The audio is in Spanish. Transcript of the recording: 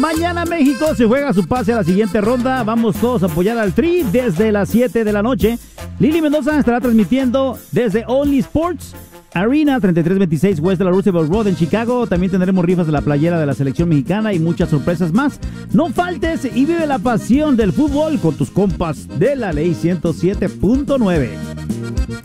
Mañana México se juega su pase a la siguiente ronda. Vamos todos a apoyar al Tri desde las 7 de la noche. Lili Mendoza estará transmitiendo desde Only Sports Arena 3326 West de la Roosevelt Road en Chicago. También tendremos rifas de la playera de la selección mexicana y muchas sorpresas más. No faltes y vive la pasión del fútbol con tus compas de la Ley 107.9.